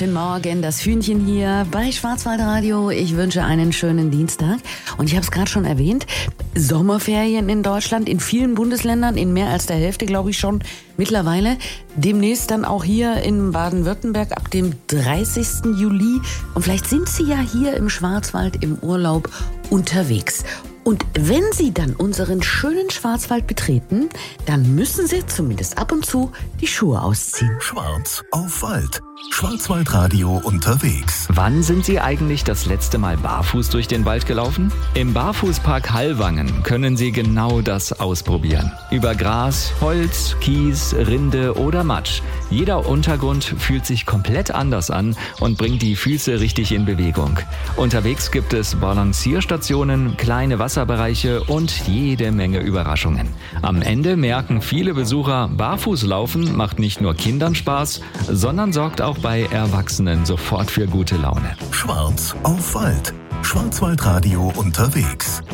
Guten Morgen, das Hühnchen hier bei Schwarzwaldradio. Ich wünsche einen schönen Dienstag. Und ich habe es gerade schon erwähnt, Sommerferien in Deutschland, in vielen Bundesländern, in mehr als der Hälfte, glaube ich schon mittlerweile. Demnächst dann auch hier in Baden-Württemberg ab dem 30. Juli. Und vielleicht sind Sie ja hier im Schwarzwald im Urlaub unterwegs. Und wenn Sie dann unseren schönen Schwarzwald betreten, dann müssen Sie zumindest ab und zu die Schuhe ausziehen. Schwarz auf Wald. Schwarzwaldradio unterwegs. Wann sind Sie eigentlich das letzte Mal barfuß durch den Wald gelaufen? Im Barfußpark Hallwangen können Sie genau das ausprobieren. Über Gras, Holz, Kies, Rinde oder Matsch. Jeder Untergrund fühlt sich komplett anders an und bringt die Füße richtig in Bewegung. Unterwegs gibt es Balancierstationen, kleine Wasserbereiche und jede Menge Überraschungen. Am Ende merken viele Besucher, Barfußlaufen macht nicht nur Kindern Spaß, sondern sorgt auch bei Erwachsenen sofort für gute Laune. Schwarz auf Wald. Schwarzwaldradio unterwegs.